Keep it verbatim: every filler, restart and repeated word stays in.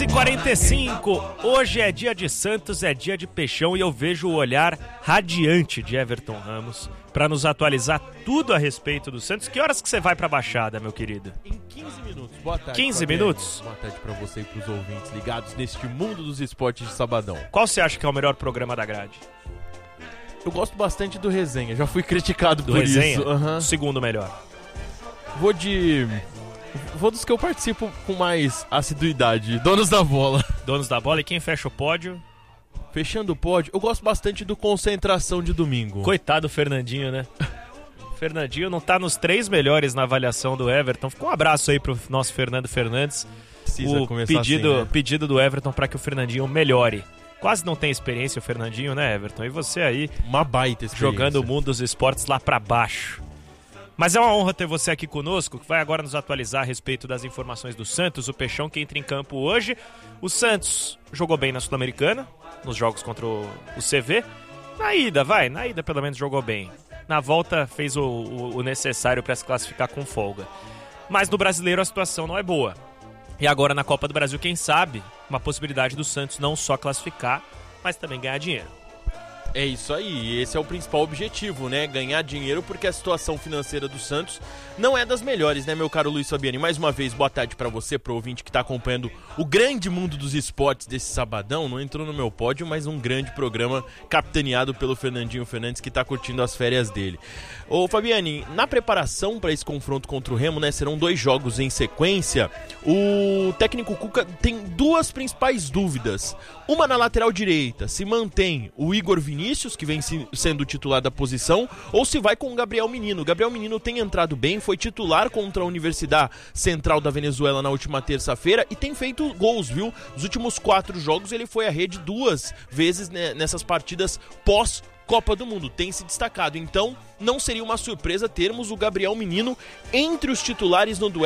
onze e quarenta e cinco, hoje é dia de Santos, é dia de Peixão e eu vejo o olhar radiante de Everton Ramos para nos atualizar tudo a respeito do Santos. Que horas que você vai pra Baixada, meu querido? Em quinze minutos. Boa tarde. quinze Fabiano. minutos? Boa tarde pra você e pros ouvintes ligados neste mundo dos esportes de sabadão. Qual você acha que é o melhor programa da grade? Eu gosto bastante do Resenha, já fui criticado Do por Resenha? isso. Uhum. O segundo melhor. Vou de... Vou dos que eu participo com mais assiduidade. Donos da bola. Donos da bola, e quem fecha o pódio? Fechando o pódio, eu gosto bastante do Concentração de domingo. Coitado do Fernandinho, né? Fernandinho não tá nos três melhores na avaliação do Everton. Fica um abraço aí pro nosso Fernando Fernandes. Precisa o começar pedido, assim, né? pedido do Everton para que o Fernandinho melhore. Quase não tem experiência o Fernandinho, né, Everton? E você aí Uma baita experiência. jogando o mundo dos esportes lá pra baixo. Mas é uma honra ter você aqui conosco, que vai agora nos atualizar a respeito das informações do Santos, o Peixão que entra em campo hoje. O Santos jogou bem na Sul-Americana, nos jogos contra o, o C V. Na ida, vai, na ida pelo menos jogou bem. Na volta fez o, o, o necessário para se classificar com folga. Mas no Brasileiro a situação não é boa. E agora na Copa do Brasil, quem sabe, uma possibilidade do Santos não só classificar, mas também ganhar dinheiro. É isso aí, esse é o principal objetivo, né? Ganhar dinheiro, porque a situação financeira do Santos não é das melhores, né, meu caro Luiz Fabiani? Mais uma vez, boa tarde pra você, pro ouvinte que tá acompanhando o grande mundo dos esportes desse sabadão. Não entrou no meu pódio, mas um grande programa capitaneado pelo Fernandinho Fernandes, que tá curtindo as férias dele. Ô Fabiani, na preparação para esse confronto contra o Remo, né, serão dois jogos em sequência. O técnico Cuca tem duas principais dúvidas. Uma na lateral direita, se mantém o Igor Vinícius, que vem se, sendo titular da posição, ou se vai com o Gabriel Menino. O Gabriel Menino tem entrado bem, foi titular contra a Universidade Central da Venezuela na última terça-feira e tem feito gols, viu? Nos últimos quatro jogos ele foi à rede duas vezes, né, nessas partidas pós Copa do Mundo, tem se destacado. Então, não seria uma surpresa termos o Gabriel Menino entre os titulares no duelo